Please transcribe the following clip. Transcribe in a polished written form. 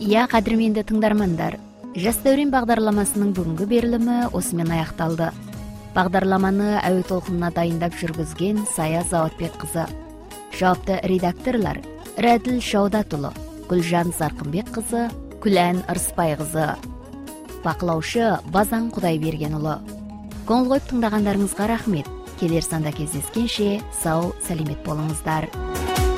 Кадырменді тыңдармандар, Жас дәурен бағдарламасының бүгінгі берілімі осымен аяқталды. Бағдарламаны әуе толқынына дайындап жүргізген Сая Заватбек қызы. Жауапты редакторлар Рәділ Шаудатұлы, Гүлжан Зарқынбек қызы, Күлән Ырыспай қызы. Бақылаушы Базан Құдайбергенұлы. Көңіл қойып тыңдағандарыңызға рахмет. Келер санда кездескенше сау, сәлемет болыңыздар.